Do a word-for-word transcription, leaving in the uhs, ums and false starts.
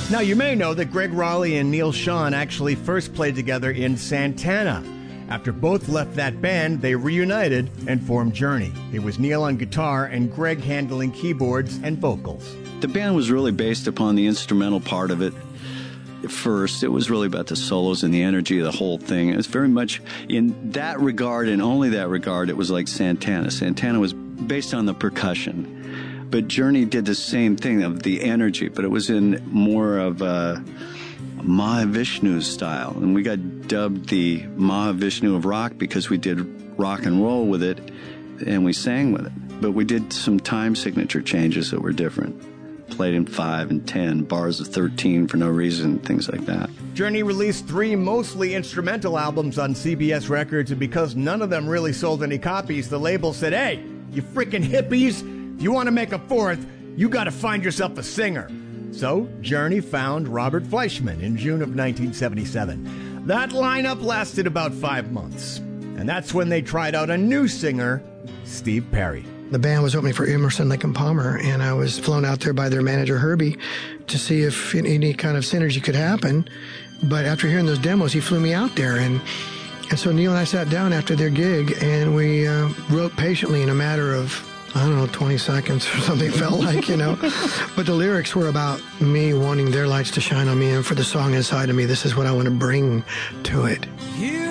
Now, you may know that Greg Raleigh and Neil Schon actually first played together in Santana. After both left that band, they reunited and formed Journey. It was Neil on guitar and Greg handling keyboards and vocals. The band was really based upon the instrumental part of it. At first, it was really about the solos and the energy of the whole thing. It was very much, in that regard and only that regard, it was like Santana. Santana was based on the percussion. But Journey did the same thing of the energy, but it was in more of a Mahavishnu style. And we got dubbed the Mahavishnu of rock because we did rock and roll with it and we sang with it. But we did some time signature changes that were different. Played in five and ten, bars of thirteen for no reason, things like that. Journey released three mostly instrumental albums on C B S Records, and because none of them really sold any copies, the label said, "Hey, you freaking hippies, if you want to make a fourth, you got to find yourself a singer." So Journey found Robert Fleischman in June of nineteen seventy-seven. That lineup lasted about five months, and that's when they tried out a new singer, Steve Perry. The band was opening for Emerson, Lake and Palmer, and I was flown out there by their manager, Herbie, to see if any kind of synergy could happen. But after hearing those demos, he flew me out there, and and so Neil and I sat down after their gig, and we uh, wrote patiently in a matter of, I don't know, twenty seconds or something, felt like, you know. But the lyrics were about me wanting their lights to shine on me, and for the song inside of me, this is what I want to bring to it. You